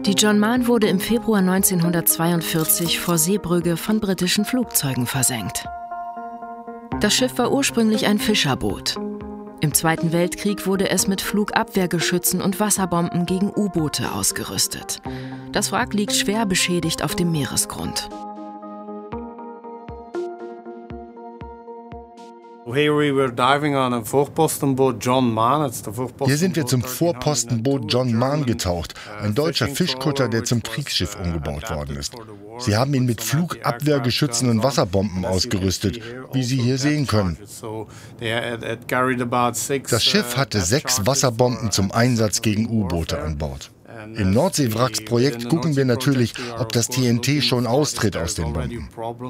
Die John Mahn wurde im Februar 1942 vor Seebrügge von britischen Flugzeugen versenkt. Das Schiff war ursprünglich ein Fischerboot. Im Zweiten Weltkrieg wurde es mit Flugabwehrgeschützen und Wasserbomben gegen U-Boote ausgerüstet. Das Wrack liegt schwer beschädigt auf dem Meeresgrund. Hier sind wir zum Vorpostenboot John Mahn getaucht, ein deutscher Fischkutter, der zum Kriegsschiff umgebaut worden ist. Sie haben ihn mit Flugabwehrgeschützen und Wasserbomben ausgerüstet, wie Sie hier sehen können. Das Schiff hatte 6 Wasserbomben zum Einsatz gegen U-Boote an Bord. Im Nordseewracksprojekt gucken wir natürlich, ob das TNT schon austritt aus den Bomben.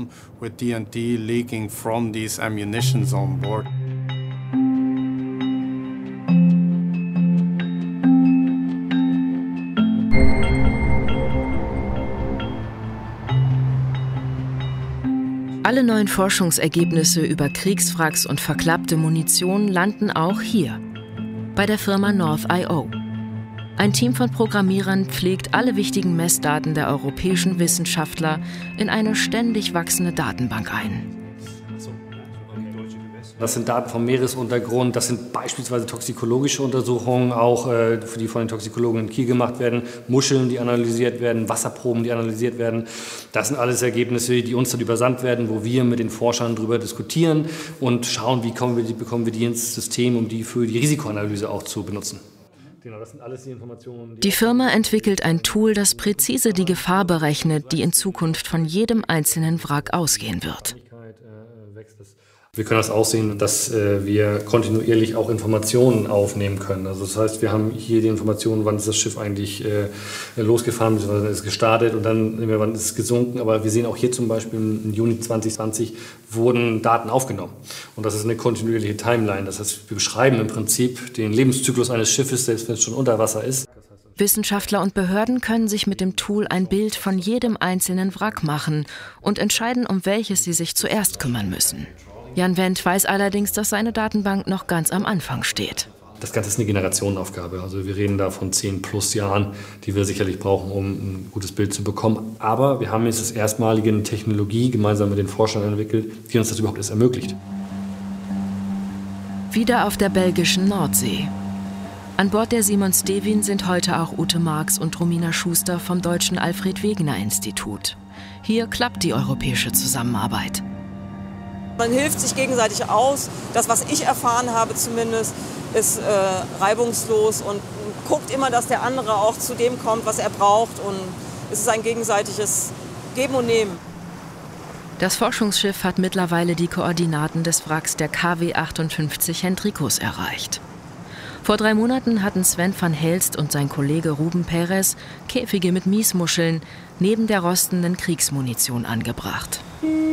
Alle neuen Forschungsergebnisse über Kriegswracks und verklappte Munition landen auch hier, bei der Firma North.io. Ein Team von Programmierern pflegt alle wichtigen Messdaten der europäischen Wissenschaftler in eine ständig wachsende Datenbank ein. Das sind Daten vom Meeresuntergrund, das sind beispielsweise toxikologische Untersuchungen, auch die von den Toxikologen in Kiel gemacht werden, Muscheln, die analysiert werden, Wasserproben, die analysiert werden. Das sind alles Ergebnisse, die uns dann übersandt werden, wo wir mit den Forschern darüber diskutieren und schauen, wie bekommen wir die ins System, um die für die Risikoanalyse auch zu benutzen. Genau, das sind alles die Informationen. Die Firma entwickelt ein Tool, das präzise die Gefahr berechnet, die in Zukunft von jedem einzelnen Wrack ausgehen wird. Wir können das auch sehen, dass wir kontinuierlich auch Informationen aufnehmen können. Also das heißt, wir haben hier die Informationen, wann ist das Schiff eigentlich losgefahren, wann ist es gestartet und dann wann ist es gesunken. Aber wir sehen auch hier zum Beispiel im Juni 2020 wurden Daten aufgenommen. Und das ist eine kontinuierliche Timeline. Das heißt, wir beschreiben im Prinzip den Lebenszyklus eines Schiffes, selbst wenn es schon unter Wasser ist. Wissenschaftler und Behörden können sich mit dem Tool ein Bild von jedem einzelnen Wrack machen und entscheiden, um welches sie sich zuerst kümmern müssen. Jan Wendt weiß allerdings, dass seine Datenbank noch ganz am Anfang steht. Das Ganze ist eine Generationenaufgabe. Also wir reden da von 10+ Jahren, die wir sicherlich brauchen, um ein gutes Bild zu bekommen. Aber wir haben jetzt das erstmalige eine Technologie gemeinsam mit den Forschern entwickelt, die uns das überhaupt erst ermöglicht. Wieder auf der belgischen Nordsee. An Bord der Simon Stevin sind heute auch Ute Marx und Romina Schuster vom Deutschen Alfred-Wegener-Institut. Hier klappt die europäische Zusammenarbeit. Man hilft sich gegenseitig aus. Das, was ich erfahren habe zumindest, ist reibungslos und guckt immer, dass der andere auch zu dem kommt, was er braucht. Und es ist ein gegenseitiges Geben und Nehmen. Das Forschungsschiff hat mittlerweile die Koordinaten des Wracks der KW 58 Hendrikus erreicht. Vor 3 Monaten hatten Sven van Helst und sein Kollege Ruben Perez Käfige mit Miesmuscheln neben der rostenden Kriegsmunition angebracht.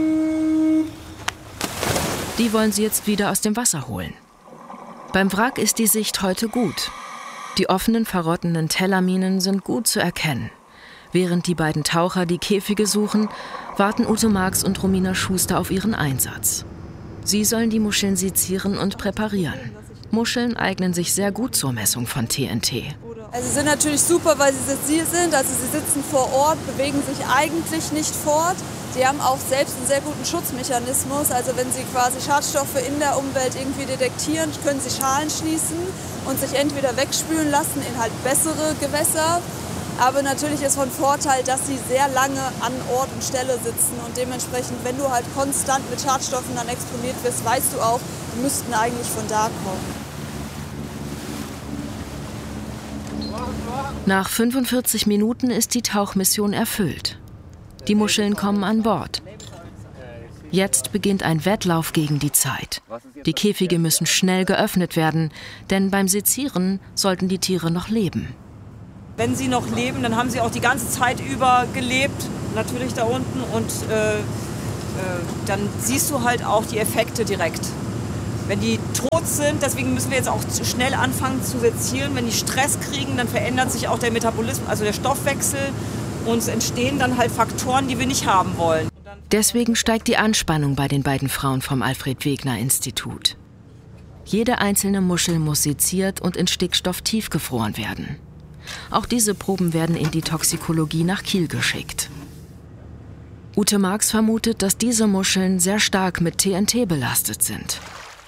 Die wollen sie jetzt wieder aus dem Wasser holen. Beim Wrack ist die Sicht heute gut. Die offenen, verrottenden Tellerminen sind gut zu erkennen. Während die beiden Taucher die Käfige suchen, warten Ute Marx und Romina Schuster auf ihren Einsatz. Sie sollen die Muscheln sezieren und präparieren. Muscheln eignen sich sehr gut zur Messung von TNT. Also sie sind natürlich super, weil sie sind. Also sie sitzen vor Ort, bewegen sich eigentlich nicht fort. Sie haben auch selbst einen sehr guten Schutzmechanismus. Also wenn sie quasi Schadstoffe in der Umwelt irgendwie detektieren, können sie Schalen schließen und sich entweder wegspülen lassen in halt bessere Gewässer. Aber natürlich ist von Vorteil, dass sie sehr lange an Ort und Stelle sitzen. Und dementsprechend, wenn du halt konstant mit Schadstoffen dann exponiert wirst, weißt du auch, die müssten eigentlich von da kommen. Nach 45 Minuten ist die Tauchmission erfüllt. Die Muscheln kommen an Bord. Jetzt beginnt ein Wettlauf gegen die Zeit. Die Käfige müssen schnell geöffnet werden, denn beim Sezieren sollten die Tiere noch leben. Wenn sie noch leben, dann haben sie auch die ganze Zeit über gelebt, natürlich da unten. Und dann siehst du halt auch die Effekte direkt. Wenn die tot sind, deswegen müssen wir jetzt auch schnell anfangen zu sezieren. Wenn die Stress kriegen, dann verändert sich auch der Metabolismus, also der Stoffwechsel. Und es entstehen dann halt Faktoren, die wir nicht haben wollen. Deswegen steigt die Anspannung bei den beiden Frauen vom Alfred-Wegener-Institut. Jede einzelne Muschel muss seziert und in Stickstoff tiefgefroren werden. Auch diese Proben werden in die Toxikologie nach Kiel geschickt. Ute Marx vermutet, dass diese Muscheln sehr stark mit TNT belastet sind.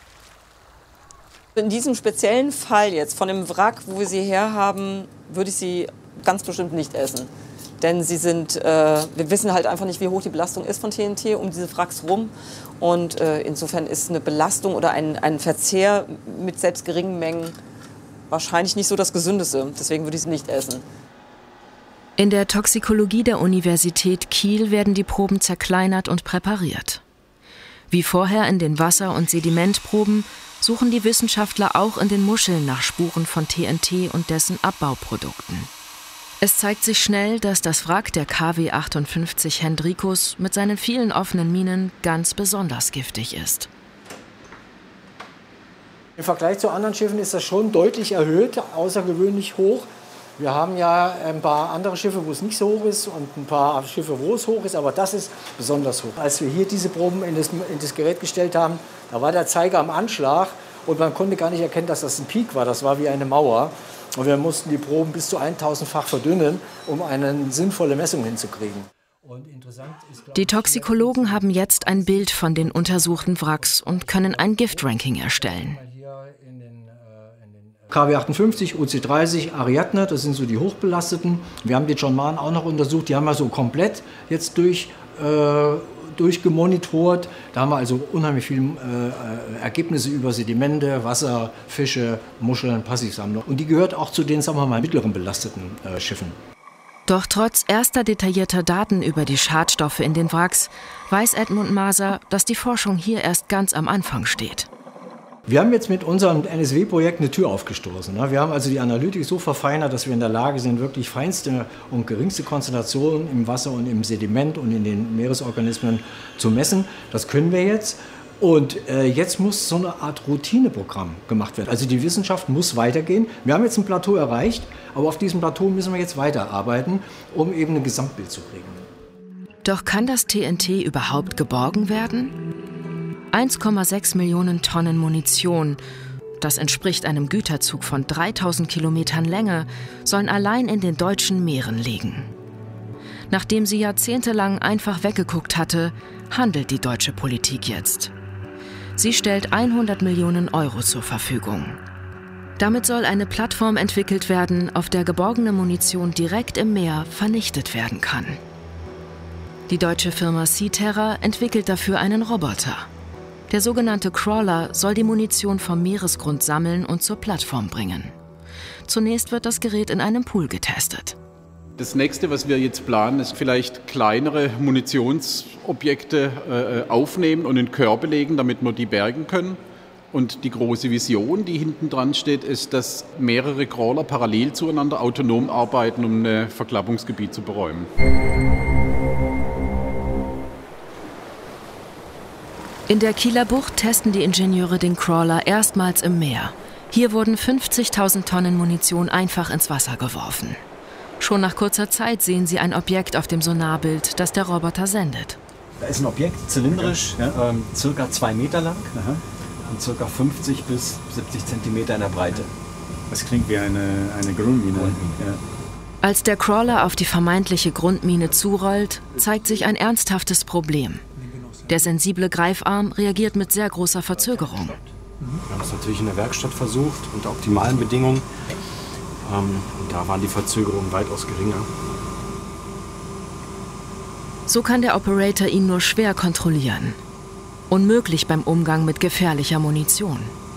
In diesem speziellen Fall jetzt von dem Wrack, wo wir sie herhaben, würde ich sie ganz bestimmt nicht essen. Denn sie sind, wir wissen halt einfach nicht, wie hoch die Belastung ist von TNT um diese Wracks rum. Und insofern ist eine Belastung oder ein Verzehr mit selbst geringen Mengen wahrscheinlich nicht so das Gesündeste. Deswegen würde ich sie nicht essen. In der Toxikologie der Universität Kiel werden die Proben zerkleinert und präpariert. Wie vorher in den Wasser- und Sedimentproben suchen die Wissenschaftler auch in den Muscheln nach Spuren von TNT und dessen Abbauprodukten. Es zeigt sich schnell, dass das Wrack der KW 58 Hendrikus mit seinen vielen offenen Minen ganz besonders giftig ist. Im Vergleich zu anderen Schiffen ist das schon deutlich erhöht, außergewöhnlich hoch. Wir haben ja ein paar andere Schiffe, wo es nicht so hoch ist und ein paar Schiffe, wo es hoch ist, aber das ist besonders hoch. Als wir hier diese Proben in das Gerät gestellt haben, da war der Zeiger am Anschlag und man konnte gar nicht erkennen, dass das ein Peak war. Das war wie eine Mauer. Und wir mussten die Proben bis zu 1000-fach verdünnen, um eine sinnvolle Messung hinzukriegen. Die Toxikologen haben jetzt ein Bild von den untersuchten Wracks und können ein Giftranking erstellen. KW 58, UC30, Ariadne, das sind so die hochbelasteten. Wir haben die John Mahon auch noch untersucht, die haben wir so komplett jetzt durchgemonitort. Da haben wir also unheimlich viele Ergebnisse über Sedimente, Wasser, Fische, Muscheln, Passivsammlung. Und die gehört auch zu den, sagen wir mal, mittleren belasteten Schiffen. Doch trotz erster detaillierter Daten über die Schadstoffe in den Wracks weiß Edmund Maser, dass die Forschung hier erst ganz am Anfang steht. Wir haben jetzt mit unserem NSW-Projekt eine Tür aufgestoßen. Wir haben also die Analytik so verfeinert, dass wir in der Lage sind, wirklich feinste und geringste Konzentrationen im Wasser und im Sediment und in den Meeresorganismen zu messen. Das können wir jetzt. Und jetzt muss so eine Art Routineprogramm gemacht werden. Also die Wissenschaft muss weitergehen. Wir haben jetzt ein Plateau erreicht, aber auf diesem Plateau müssen wir jetzt weiterarbeiten, um eben ein Gesamtbild zu kriegen. Doch kann das TNT überhaupt geborgen werden? 1,6 Millionen Tonnen Munition, das entspricht einem Güterzug von 3000 Kilometern Länge, sollen allein in den deutschen Meeren liegen. Nachdem sie jahrzehntelang einfach weggeguckt hatte, handelt die deutsche Politik jetzt. Sie stellt 100 Millionen Euro zur Verfügung. Damit soll eine Plattform entwickelt werden, auf der geborgene Munition direkt im Meer vernichtet werden kann. Die deutsche Firma Seaterra entwickelt dafür einen Roboter. Der sogenannte Crawler soll die Munition vom Meeresgrund sammeln und zur Plattform bringen. Zunächst wird das Gerät in einem Pool getestet. Das nächste, was wir jetzt planen, ist vielleicht kleinere Munitionsobjekte aufnehmen und in Körbe legen, damit wir die bergen können. Und die große Vision, die hinten dran steht, ist, dass mehrere Crawler parallel zueinander autonom arbeiten, um ein Verklappungsgebiet zu beräumen. In der Kieler Bucht testen die Ingenieure den Crawler erstmals im Meer. Hier wurden 50.000 Tonnen Munition einfach ins Wasser geworfen. Schon nach kurzer Zeit sehen sie ein Objekt auf dem Sonarbild, das der Roboter sendet. Da ist ein Objekt, zylindrisch, circa 2 Meter lang und circa 50 bis 70 Zentimeter in der Breite. Das klingt wie eine Grundmine. Ja. Als der Crawler auf die vermeintliche Grundmine zurollt, zeigt sich ein ernsthaftes Problem. Der sensible Greifarm reagiert mit sehr großer Verzögerung. Wir haben es natürlich in der Werkstatt versucht, unter optimalen Bedingungen. Und da waren die Verzögerungen weitaus geringer. So kann der Operator ihn nur schwer kontrollieren. Unmöglich beim Umgang mit gefährlicher Munition.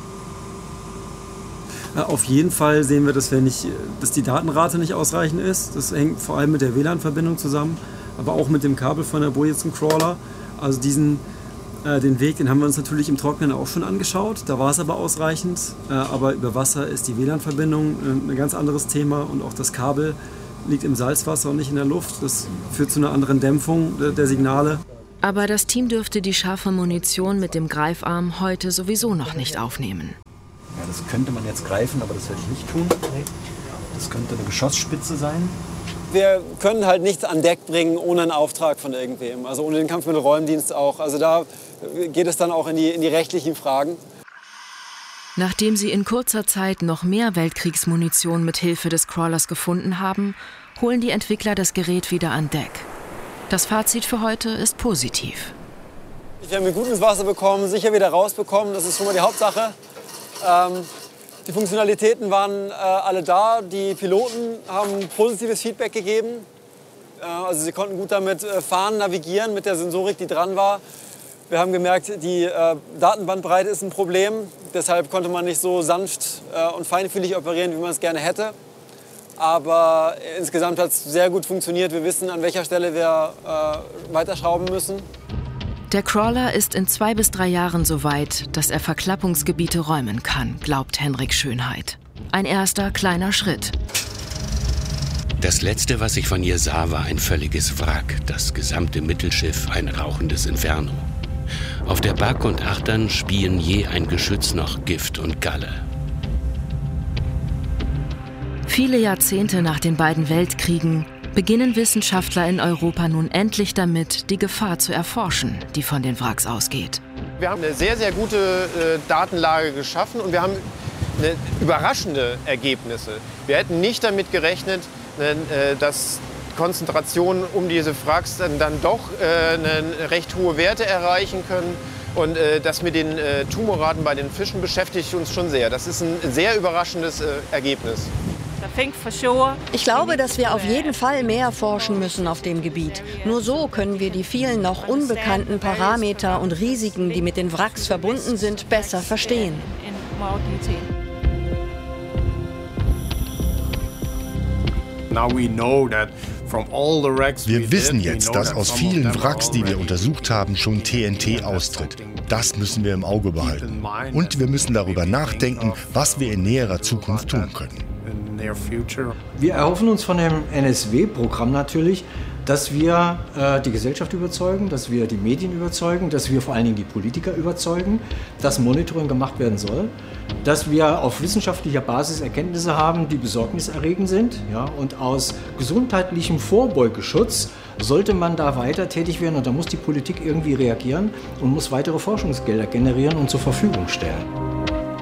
Auf jeden Fall sehen wir, dass die Datenrate nicht ausreichend ist. Das hängt vor allem mit der WLAN-Verbindung zusammen, aber auch mit dem Kabel von der Boje zum Crawler. Also den Weg, den haben wir uns natürlich im Trockenen auch schon angeschaut. Da war es aber ausreichend. Aber über Wasser ist die WLAN-Verbindung ein ganz anderes Thema. Und auch das Kabel liegt im Salzwasser und nicht in der Luft. Das führt zu einer anderen Dämpfung der Signale. Aber das Team dürfte die scharfe Munition mit dem Greifarm heute sowieso noch nicht aufnehmen. Ja, das könnte man jetzt greifen, aber das werde ich nicht tun. Das könnte eine Geschossspitze sein. Wir können halt nichts an Deck bringen ohne einen Auftrag von irgendwem, also ohne den Kampfmittelräumdienst auch. Also da geht es dann auch in die rechtlichen Fragen. Nachdem sie in kurzer Zeit noch mehr Weltkriegsmunition mit Hilfe des Crawlers gefunden haben, holen die Entwickler das Gerät wieder an Deck. Das Fazit für heute ist positiv. Wir haben ihn gut ins Wasser bekommen, sicher wieder rausbekommen, das ist schon mal die Hauptsache. Die Funktionalitäten waren alle da, die Piloten haben positives Feedback gegeben. Also sie konnten gut damit fahren, navigieren mit der Sensorik, die dran war. Wir haben gemerkt, die Datenbandbreite ist ein Problem, deshalb konnte man nicht so sanft und feinfühlig operieren, wie man es gerne hätte. Aber insgesamt hat es sehr gut funktioniert. Wir wissen, an welcher Stelle wir weiterschrauben müssen. Der Crawler ist in 2 bis 3 Jahren so weit, dass er Verklappungsgebiete räumen kann, glaubt Henrik Schönheit. Ein erster kleiner Schritt. Das Letzte, was ich von ihr sah, war ein völliges Wrack. Das gesamte Mittelschiff ein rauchendes Inferno. Auf der Back und Achtern spien je ein Geschütz noch Gift und Galle. Viele Jahrzehnte nach den beiden Weltkriegen beginnen Wissenschaftler in Europa nun endlich damit, die Gefahr zu erforschen, die von den Wracks ausgeht. Wir haben eine sehr, sehr gute Datenlage geschaffen und wir haben überraschende Ergebnisse. Wir hätten nicht damit gerechnet, dass Konzentrationen um diese Wracks dann doch recht hohe Werte erreichen können. Und das mit den Tumorraten bei den Fischen beschäftigt uns schon sehr. Das ist ein sehr überraschendes Ergebnis. Ich glaube, dass wir auf jeden Fall mehr forschen müssen auf dem Gebiet. Nur so können wir die vielen noch unbekannten Parameter und Risiken, die mit den Wracks verbunden sind, besser verstehen. Wir wissen jetzt, dass aus vielen Wracks, die wir untersucht haben, schon TNT austritt. Das müssen wir im Auge behalten. Und wir müssen darüber nachdenken, was wir in näherer Zukunft tun können. Wir erhoffen uns von dem NSW-Programm natürlich, dass wir die Gesellschaft überzeugen, dass wir die Medien überzeugen, dass wir vor allen Dingen die Politiker überzeugen, dass Monitoring gemacht werden soll, dass wir auf wissenschaftlicher Basis Erkenntnisse haben, die besorgniserregend sind. Ja, und aus gesundheitlichem Vorbeugeschutz sollte man da weiter tätig werden und da muss die Politik irgendwie reagieren und muss weitere Forschungsgelder generieren und zur Verfügung stellen.